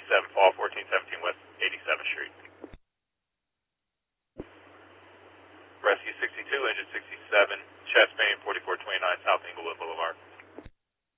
67, fall 1417 West 87th Street. Rescue 62, engine 67, chest band.